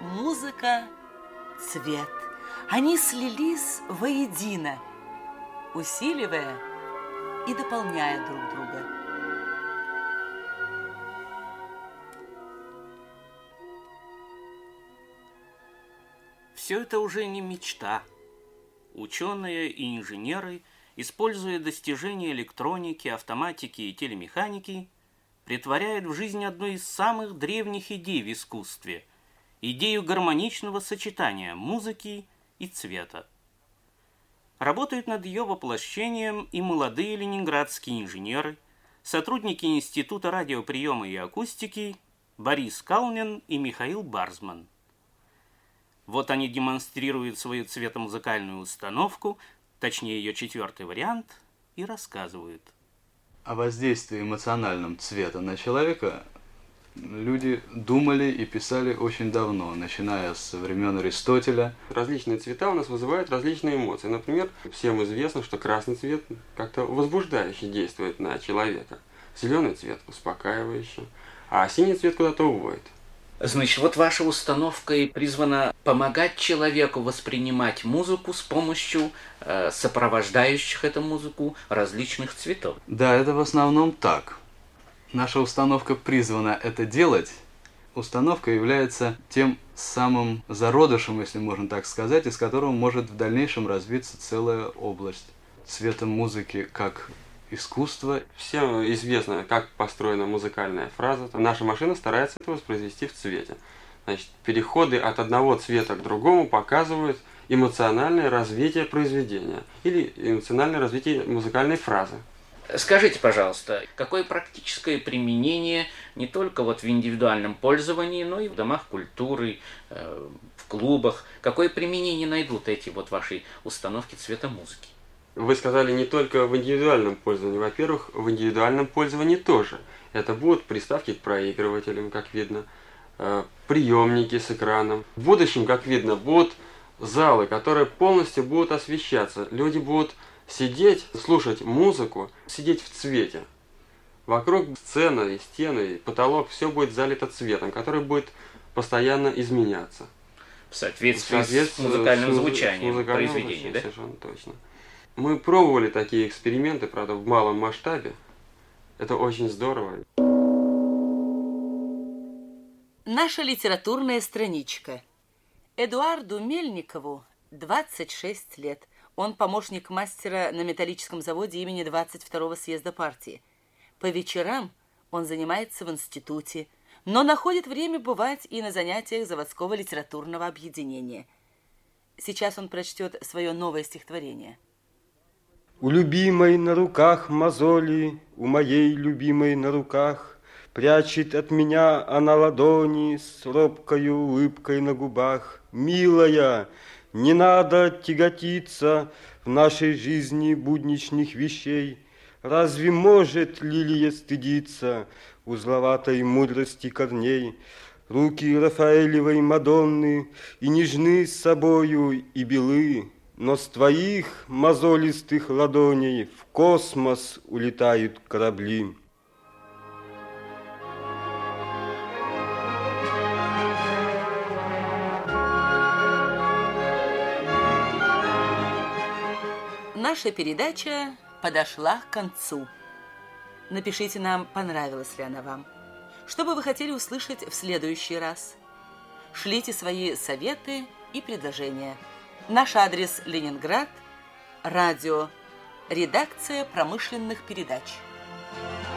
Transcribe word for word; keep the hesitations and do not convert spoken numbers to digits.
музыка, цвет. Они слились воедино, усиливая и дополняя друг друга. Все это уже не мечта. Ученые и инженеры, используя достижения электроники, автоматики и телемеханики, претворяют в жизнь одну из самых древних идей в искусстве – идею гармоничного сочетания музыки и цвета. Работают над ее воплощением и молодые ленинградские инженеры, сотрудники Института радиоприема и акустики Борис Калнин и Михаил Барзман. Вот они демонстрируют свою цветомузыкальную установку, точнее ее четвертый вариант, и рассказывают. О воздействии эмоциональном цвета на человека люди думали и писали очень давно, начиная с времен Аристотеля. Различные цвета у нас вызывают различные эмоции. Например, всем известно, что красный цвет как-то возбуждающе действует на человека. Зеленый цвет успокаивающе, а синий цвет куда-то уводит. Значит, вот ваша установка и призвана помогать человеку воспринимать музыку с помощью э, сопровождающих эту музыку различных цветов. Да, это в основном так. Наша установка призвана это делать. Установка является тем самым зародышем, если можно так сказать, из которого может в дальнейшем развиться целая область цвета музыки как искусство. Всем известно, как построена музыкальная фраза. Наша машина старается это воспроизвести в цвете. Значит, переходы от одного цвета к другому показывают эмоциональное развитие произведения или эмоциональное развитие музыкальной фразы. Скажите, пожалуйста, какое практическое применение не только вот в индивидуальном пользовании, но и в домах культуры, в клубах? Какое применение найдут эти вот ваши установки цвета музыки? Вы сказали не только в индивидуальном пользовании. Во-первых, в индивидуальном пользовании тоже. Это будут приставки к проигрывателям, как видно, приемники с экраном. В будущем, как видно, будут залы, которые полностью будут освещаться. Люди будут сидеть, слушать музыку, сидеть в цвете. Вокруг сцена и стены, и потолок, все будет залито цветом, который будет постоянно изменяться. В соответствии, в соответствии с музыкальным с, звучанием с музыкальным произведения, да? Совершенно точно. Мы пробовали такие эксперименты, правда, в малом масштабе. Это очень здорово. Наша литературная страничка. Эдуарду Мельникову двадцать шесть лет. Он помощник мастера на металлическом заводе имени двадцать второго съезда партии. По вечерам он занимается в институте, но находит время бывать и на занятиях заводского литературного объединения. Сейчас он прочтет свое новое стихотворение. У любимой на руках мозоли, у моей любимой на руках, прячет от меня она ладони с робкою улыбкой на губах. Милая, не надо тяготиться в нашей жизни будничных вещей. Разве может лилия стыдиться узловатой мудрости корней? Руки Рафаэлевой Мадонны и нежны с собою, и белы, но с твоих мозолистых ладоней в космос улетают корабли. Наша передача подошла к концу. Напишите нам, понравилась ли она вам. Что бы вы хотели услышать в следующий раз? Шлите свои советы и предложения. Наш адрес: Ленинград, радио, редакция промышленных передач.